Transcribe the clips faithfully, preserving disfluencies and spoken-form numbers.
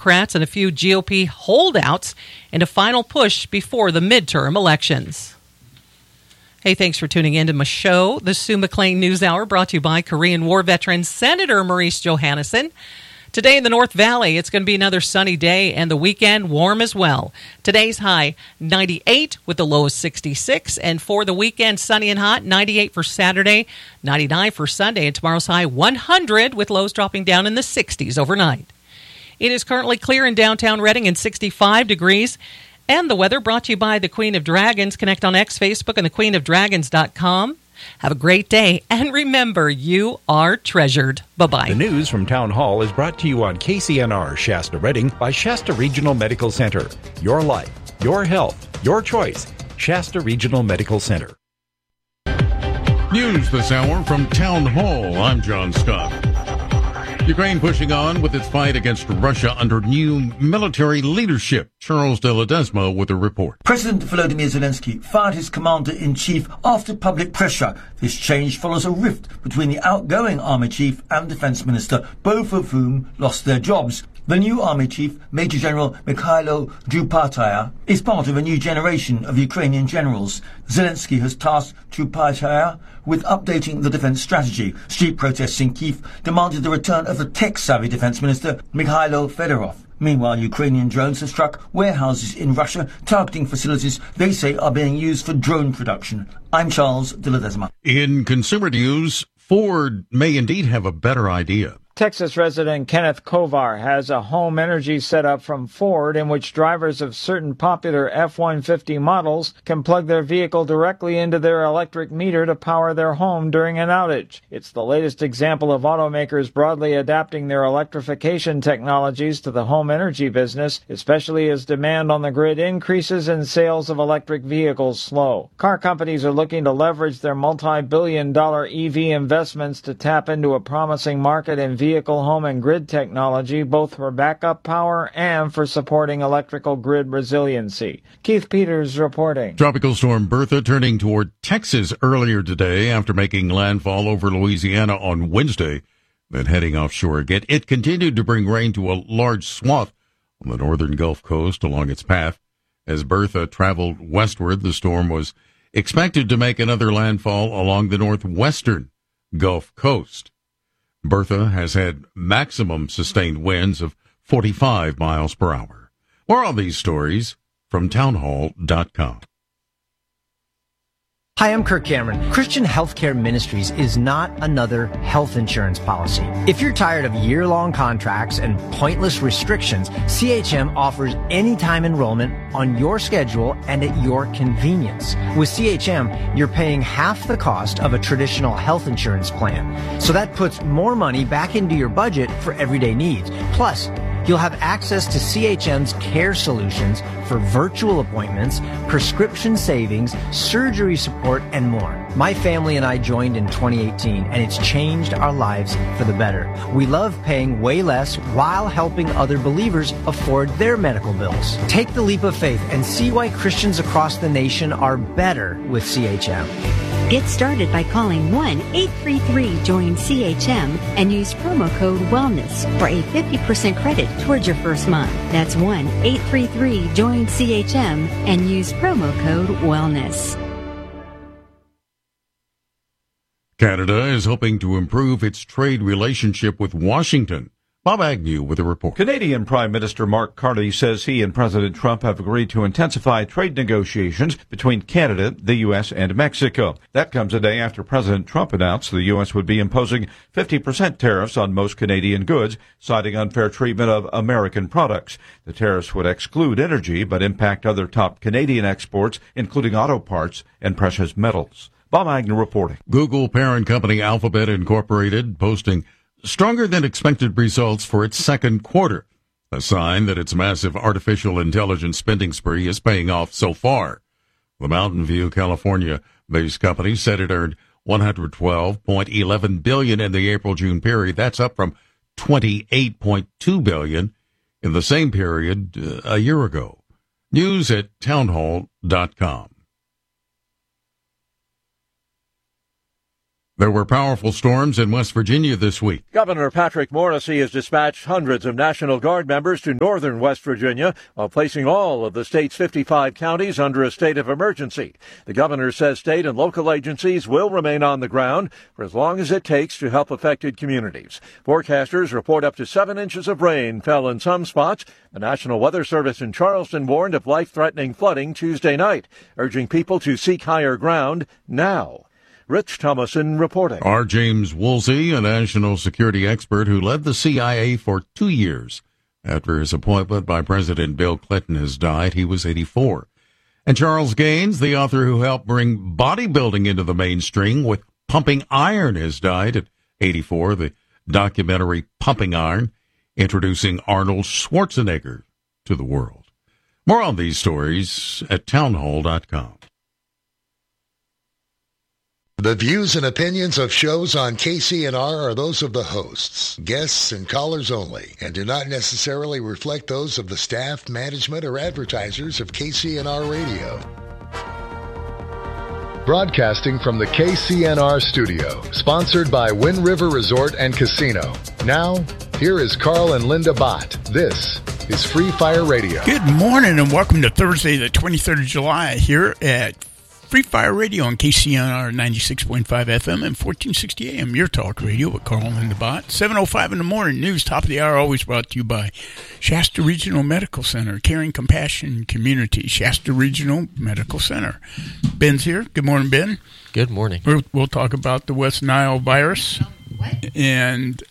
Democrats and a few G O P holdouts in a final push before the midterm elections. Hey, thanks for tuning in to my show, the Sue McLean News Hour, brought to you by Korean War veteran Senator Maurice Johannesson. Today in the North Valley, it's going to be another sunny day and the weekend warm as well. Today's high, ninety-eight with the low of sixty-six. And for the weekend, sunny and hot, ninety-eight for Saturday, ninety-nine for Sunday. And tomorrow's high, one hundred with lows dropping down in the sixties overnight. It is currently clear in downtown Reading and sixty-five degrees. And the weather brought to you by the Queen of Dragons. Connect on X, Facebook, and the queen of dragons dot com. Have a great day, and remember, you are treasured. Bye-bye. The news from Town Hall is brought to you on K C N R Shasta Reading by Shasta Regional Medical Center. Your life, your health, your choice. Shasta Regional Medical Center. News this hour from Town Hall. I'm John Scott. Ukraine pushing on with its fight against Russia under new military leadership. Charles de Ledesma with a report. President Volodymyr Zelensky fired his commander-in-chief after public pressure. This change follows a rift between the outgoing army chief and defense minister, both of whom lost their jobs. The new army chief, Major General Mikhailo Drupataya, is part of a new generation of Ukrainian generals. Zelensky has tasked Drupataya with updating the defense strategy. Street protests in Kyiv demanded the return of the tech-savvy defense minister, Mikhailo Fedorov. Meanwhile, Ukrainian drones have struck warehouses in Russia, targeting facilities they say are being used for drone production. I'm Charles de Ledesma. In consumer news, Ford may indeed have a better idea. Texas resident Kenneth Kovar has a home energy setup from Ford in which drivers of certain popular F one fifty models can plug their vehicle directly into their electric meter to power their home during an outage. It's the latest example of automakers broadly adapting their electrification technologies to the home energy business, especially as demand on the grid increases and sales of electric vehicles slow. Car companies are looking to leverage their multi-billion dollar E V investments to tap into a promising market in vehicle, home, and grid technology, both for backup power and for supporting electrical grid resiliency. Keith Peters reporting. Tropical storm Bertha turning toward Texas earlier today after making landfall over Louisiana on Wednesday, then heading offshore again. It continued to bring rain to a large swath on the northern Gulf Coast along its path. As Bertha traveled westward, the storm was expected to make another landfall along the northwestern Gulf Coast. Bertha has had maximum sustained winds of forty-five miles per hour. More on these stories from town hall dot com. Hi, I'm Kirk Cameron. Christian Healthcare Ministries is not another health insurance policy. If you're tired of year-long contracts and pointless restrictions, C H M offers anytime enrollment on your schedule and at your convenience. With C H M, you're paying half the cost of a traditional health insurance plan. So that puts more money back into your budget for everyday needs. Plus, you'll have access to C H M's care solutions for virtual appointments, prescription savings, surgery support, and more. My family and I joined in twenty eighteen, and it's changed our lives for the better. We love paying way less while helping other believers afford their medical bills. Take the leap of faith and see why Christians across the nation are better with C H M. Get started by calling one eight three three join C H M and use promo code WELLNESS for a fifty percent credit towards your first month. That's one eight three three join C H M and use promo code WELLNESS. Canada is hoping to improve its trade relationship with Washington. Bob Agnew with a report. Canadian Prime Minister Mark Carney says he and President Trump have agreed to intensify trade negotiations between Canada, the U S, and Mexico. That comes a day after President Trump announced the U S would be imposing fifty percent tariffs on most Canadian goods, citing unfair treatment of American products. The tariffs would exclude energy, but impact other top Canadian exports, including auto parts and precious metals. Bob Agnew reporting. Google parent company Alphabet Incorporated posting stronger than expected results for its second quarter, a sign that its massive artificial intelligence spending spree is paying off so far. The Mountain View, California-based company said it earned one hundred twelve point one one billion dollars in the April-June period. That's up from twenty-eight point two billion dollars in the same period uh, a year ago. News at town hall dot com. There were powerful storms in West Virginia this week. Governor Patrick Morrisey has dispatched hundreds of National Guard members to northern West Virginia while placing all of the state's fifty-five counties under a state of emergency. The governor says state and local agencies will remain on the ground for as long as it takes to help affected communities. Forecasters report up to seven inches of rain fell in some spots. The National Weather Service in Charleston warned of life-threatening flooding Tuesday night, urging people to seek higher ground now. Rich Thomason reporting. R. James Woolsey, a national security expert who led the C I A for two years after his appointment by President Bill Clinton, has died. He was eighty-four. And Charles Gaines, the author who helped bring bodybuilding into the mainstream with Pumping Iron, has died at eighty-four. The documentary Pumping Iron, introducing Arnold Schwarzenegger to the world. More on these stories at townhall dot com. The views and opinions of shows on K C N R are those of the hosts, guests, and callers only, and do not necessarily reflect those of the staff, management, or advertisers of K C N R Radio. Broadcasting from the K C N R studio, sponsored by Wind River Resort and Casino. Now, here is Carl and Linda Bott. This is Free Fire Radio. Good morning and welcome to Thursday, the twenty-third of July, here at Free Fire Radio on K C N R ninety-six point five F M and fourteen sixty A M, your talk radio with Carl and Linda Bott. seven oh five in the morning, news, top of the hour, always brought to you by Shasta Regional Medical Center, Caring Compassion Community, Shasta Regional Medical Center. Ben's here. Good morning, Ben. Good morning. We're, we'll talk about the West Nile virus. What? And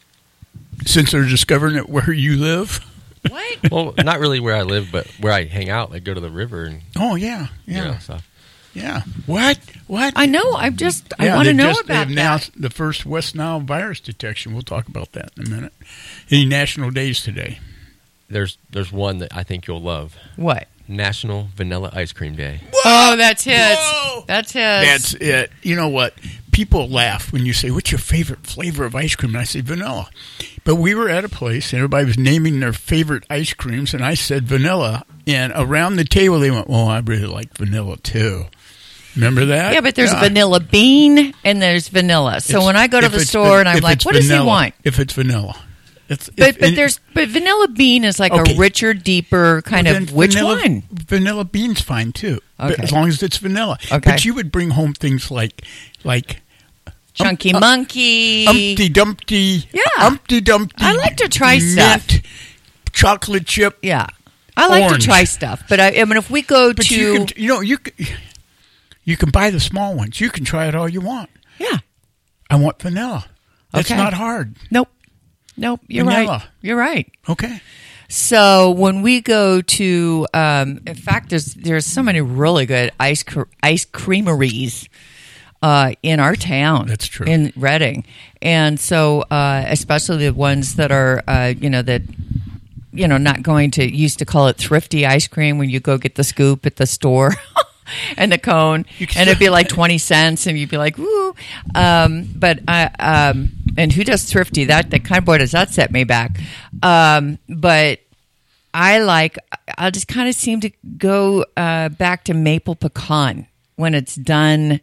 since they're discovering it where you live. What? Well, not really where I live, but where I hang out. I go to the river and oh yeah, yeah. You know, stuff. Yeah. What? What? I know. I'm just. I yeah, want to know just, about they've that. announced the first West Nile virus detection. We'll talk about that in a minute. Any national days today? There's there's one that I think you'll love. What? National Vanilla Ice Cream Day. Whoa, oh, that's his. Whoa. That's his. That's it. You know what? People laugh when you say, "What's your favorite flavor of ice cream?" And I say vanilla. But we were at a place, and everybody was naming their favorite ice creams, and I said vanilla. And around the table, they went, "Oh, I really like vanilla too." Remember that? Yeah, but there's yeah. vanilla bean and there's vanilla. So it's, when I go to the store va- and I'm like, what vanilla, does he want? If it's vanilla. It's, but if, but there's but vanilla bean is like okay. a richer, deeper kind well, of which vanilla, one? Vanilla bean's fine too. Okay. But as long as it's vanilla. Okay. But you would bring home things like like Chunky um, Monkey, Humpty Dumpty, yeah, Humpty Dumpty. I like to try mint, stuff. Chocolate chip. Yeah, I like orange. to try stuff. But I, I mean, if we go but to, you, can, you know, you can, you can buy the small ones. You can try it all you want. Yeah, I want vanilla. That's okay. not hard. Nope, nope. You're vanilla. right. You're right. Okay. So when we go to, um, in fact, there's there's so many really good ice cre- ice creameries uh, in our town. That's true. In Reading, and so uh, especially the ones that are, uh, you know, that you know, not going to used to call it thrifty ice cream when you go get the scoop at the store. And the cone, and it'd be like twenty cents, and you'd be like, "Woo!" Um, but I, um, and who does thrifty? That that kind of boy does that set me back. Um, but I like. I'll just kind of seem to go uh, back to maple pecan when it's done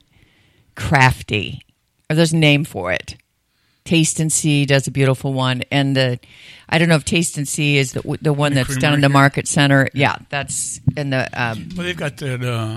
crafty. Or there's a name for it. Taste and See does a beautiful one, and the I don't know if Taste and See is the the one the that's down in the Market Center. Yeah, that's in the. Um, well, they've got that. Uh,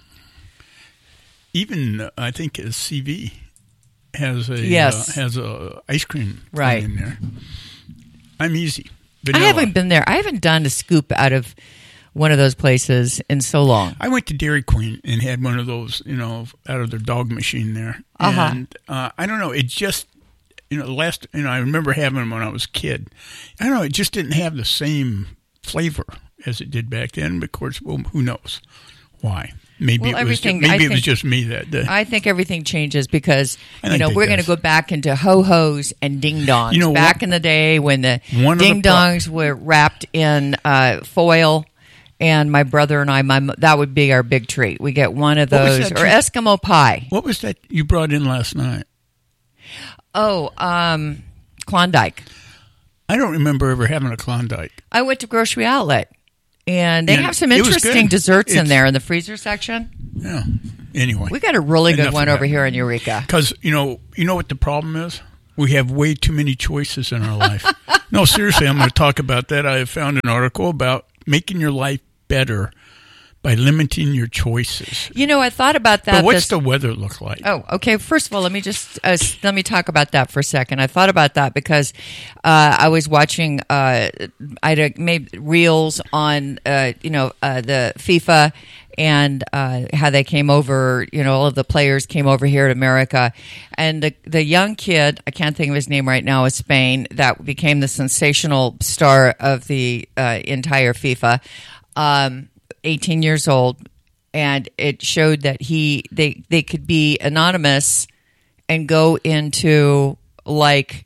even uh, I think uh, C V has a yes. uh, has a ice cream right in there. I'm easy. Vanilla. I haven't been there. I haven't done a scoop out of one of those places in so long. I went to Dairy Queen and had one of those, you know, out of their dog machine there, uh-huh. and uh, I don't know. It just. You know, last you know, I remember having them when I was a kid. I don't know, it just didn't have the same flavor as it did back then. But of course, well, who knows why? Maybe well, it was just, maybe I it think, was just me that day. I think everything changes because I you know we're going to go back into ho hos and ding dongs. You know, back one, in the day when the the ding dongs pro- were wrapped in uh, foil. And my brother and I, my that would be our big treat. We get one of those or Eskimo pie. What was that you brought in last night? Oh, um. Klondike. I don't remember ever having a Klondike. I went to Grocery Outlet, and they and have some interesting desserts it's, in there in the freezer section. Yeah. anyway. We got a really good Enough one of over that. here in Eureka. Because, you know, you know what the problem is? We have way too many choices in our life. No, seriously, I'm going to talk about that. I have found an article about making your life better by limiting your choices. You know, I thought about that. But what's this- the weather look like? Oh, okay. First of all, let me just uh, let me talk about that for a second. I thought about that because uh, I was watching. Uh, I made reels on, uh, you know, uh, the FIFA and uh, how they came over. You know, all of the players came over here to America, and the the young kid, I can't think of his name right now, is Spain, that became the sensational star of the uh, entire FIFA. Um, eighteen years old, and it showed that he they they could be anonymous and go into like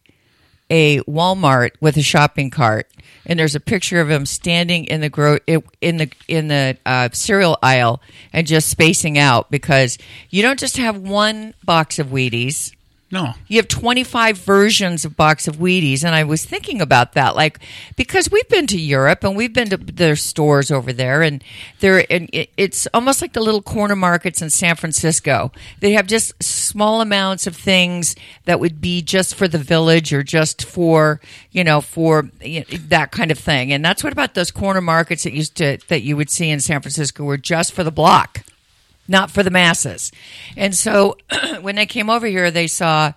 a Walmart with a shopping cart, and there's a picture of him standing in the gro- in the in the uh, cereal aisle and just spacing out, because you don't just have one box of Wheaties. No. You have twenty-five versions of box of Wheaties. And I was thinking about that, like, because we've been to Europe and we've been to their stores over there, and they're, and it's almost like the little corner markets in San Francisco. They have just small amounts of things that would be just for the village or just for, you know, for you know, that kind of thing. And that's what about those corner markets that used to, that you would see in San Francisco were just for the block, not for the masses. And so when they came over here, they saw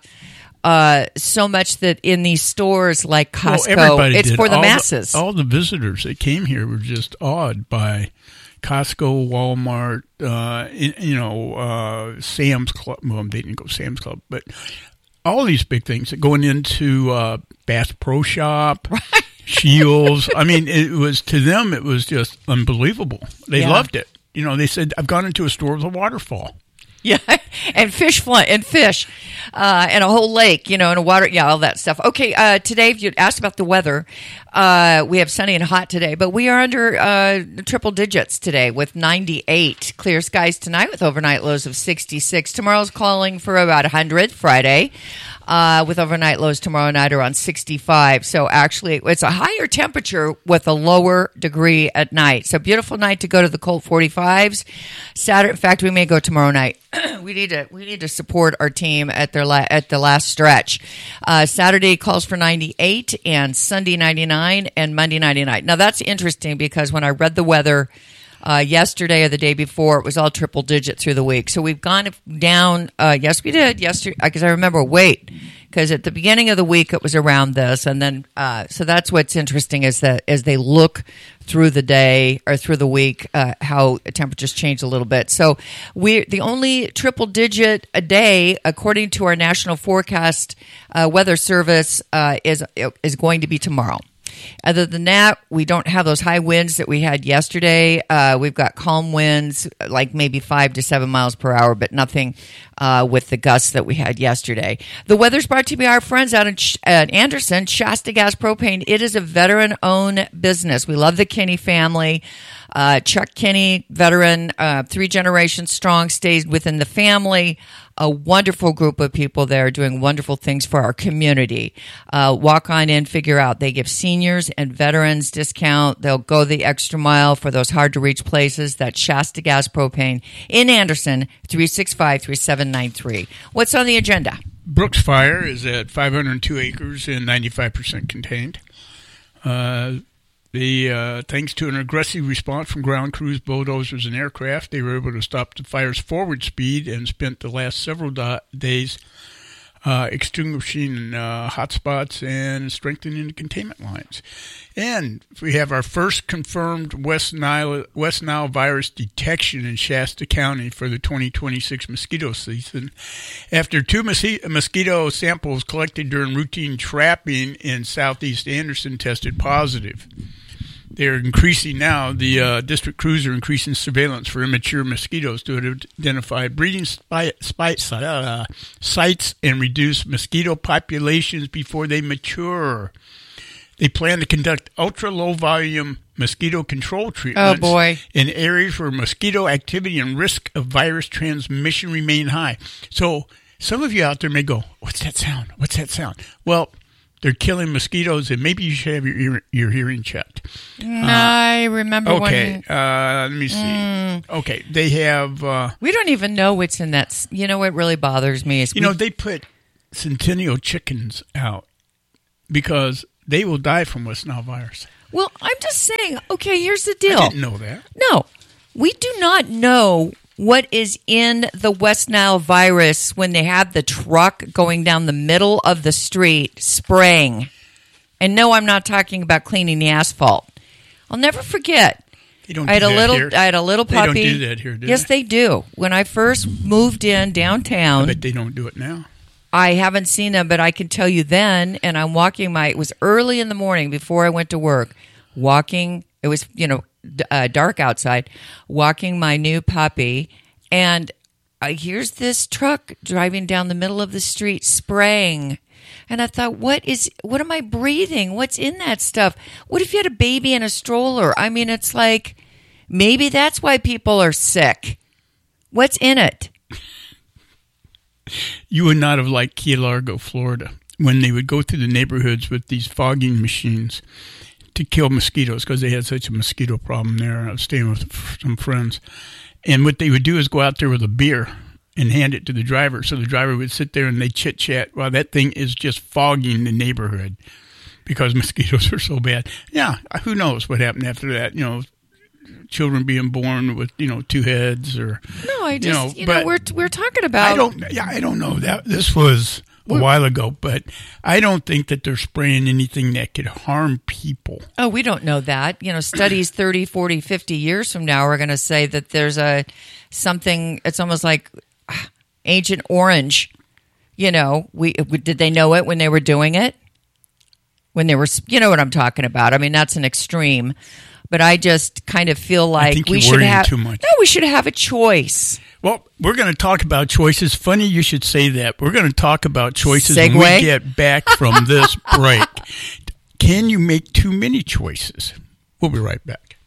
uh, so much that in these stores like Costco, well, everybody it's did. for the all they all the visitors that came here were just awed by Costco, Walmart, uh, you know, uh, Sam's Club. Well, they didn't go Sam's Club, but all these big things that going into uh, Bass Pro Shop, right. Shields. I mean, it was, to them, it was just unbelievable. They Yeah. loved it. You know, they said, I've gone into a store with a waterfall. Yeah, and fish fly, and fish, uh, and a whole lake, you know, and a water, yeah, all that stuff. Okay, uh, today, if you asked about the weather, uh, we have sunny and hot today, but we are under uh, triple digits today with ninety-eight. Clear skies tonight with overnight lows of sixty-six. Tomorrow's calling for about one hundred, Friday, uh, with overnight lows tomorrow night around sixty-five. So actually, it's a higher temperature with a lower degree at night. So beautiful night to go to the Colt forty-fives. Saturday, in fact, we may go tomorrow night. we need to we need to support our team at their la- at the last stretch. Uh, Saturday calls for ninety-eight, and Sunday ninety-nine, and Monday ninety-nine. Now that's interesting because when I read the weather uh, yesterday or the day before, it was all triple digit through the week. So we've gone down. Uh, yes, we did yesterday because I remember. Wait. Because at the beginning of the week it was around this, and then uh, so that's what's interesting is that as they look through the day or through the week, uh, how temperatures change a little bit. So we the only triple digit a day, according to our National Forecast uh, Weather Service, uh, is is going to be tomorrow. Other than that, we don't have those high winds that we had yesterday. Uh, we've got calm winds, like maybe five to seven miles per hour, but nothing uh, with the gusts that we had yesterday. The weather's brought to you by our friends out at, at Anderson, Shasta Gas Propane. It is a veteran-owned business. We love the Kinney family. Uh, Chuck Kinney, veteran, uh, three generations strong, stays within the family. A wonderful group of people there doing wonderful things for our community. Uh, walk on in, figure out. They give seniors and veterans discount. They'll go the extra mile for those hard-to-reach places. That's Shasta Gas Propane in Anderson, three six five, three seven nine three. What's on the agenda? Brooks Fire is at five hundred two acres and ninety-five percent contained. Uh, the uh, thanks to an aggressive response from ground crews, bulldozers, and aircraft, they were able to stop the fire's forward speed and spent the last several do- days uh, extinguishing uh, hotspots and strengthening the containment lines. And we have our first confirmed West Nile West Nile virus detection in Shasta County for the twenty twenty-six mosquito season, after two mos- mosquito samples collected during routine trapping in southeast Anderson tested positive. They're increasing now, the uh, district crews are increasing surveillance for immature mosquitoes to identify breeding spy, spy, uh, sites and reduce mosquito populations before they mature. They plan to conduct ultra-low-volume mosquito control treatments oh boy. in areas where mosquito activity and risk of virus transmission remain high. So some of you out there may go, what's that sound? What's that sound? Well, they're killing mosquitoes, and maybe you should have your ear, your hearing checked. No, uh, I remember okay, when... uh, let me see. Mm, okay, they have... Uh, we don't even know what's in that... You know what really bothers me is... You we, know, they put Centennial chickens out because they will die from West Nile virus. Well, I'm just saying, okay, here's the deal. I didn't know that. No, we do not know what is in the West Nile virus when they have the truck going down the middle of the street spraying. And no, I'm not talking about cleaning the asphalt. I'll never forget. They don't I had do a that little here. I had a little puppy. They don't do that here, do Yes, they? they do. When I first moved in downtown. I bet they don't do it now. I haven't seen them, but I can tell you then, and I'm walking my, it was early in the morning before I went to work, walking, it was, you know, uh, dark outside, walking my new puppy, and uh, here's this truck driving down the middle of the street spraying. And I thought, what is, what am I breathing? What's in that stuff? What if you had a baby in a stroller? I mean, it's like, maybe that's why people are sick. What's in it? You would not have liked Key Largo, Florida, when they would go through the neighborhoods with these fogging machines to kill mosquitoes because they had such a mosquito problem there. I was staying with some friends. And what they would do is go out there with a beer and hand it to the driver. So the driver would sit there and they'd chit-chat while that thing is just fogging the neighborhood because mosquitoes are so bad. Yeah, who knows what happened after that, you know, children being born with, you know, two heads or... No, I just, you know, you know, but we're, we're talking about... I don't, yeah, I don't know. That This was a while ago, but I don't think that they're spraying anything that could harm people. Oh, we don't know that. You know, studies thirty, forty, fifty years from now are going to say that there's a something, it's almost like Agent Orange. You know, we, we did they know it when they were doing it? When they were, you know what I'm talking about. I mean, that's an extreme. But I just kind of feel like I think we you're should worrying have too much. No, we should have a choice. Well, we're going to talk about choices. Funny you should say that. We're going to talk about choices Segue? when we get back from this break. Can you make too many choices? We'll be right back.